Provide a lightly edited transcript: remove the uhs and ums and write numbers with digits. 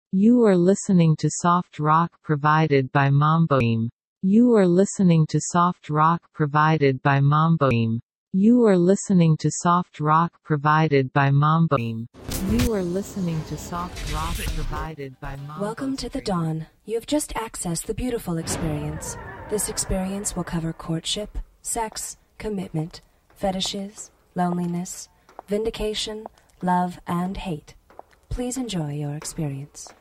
You are listening to soft rock provided by Mamboim. You are listening to soft rock provided by Mamboim. You are listening to soft rock provided by Mamboim. You are listening to soft rock provided by Mamboim. Welcome to the dawn. You have just accessed the beautiful experience. This experience will cover courtship, sex, commitment, fetishes, loneliness, vindication, love, and hate. Please enjoy your experience.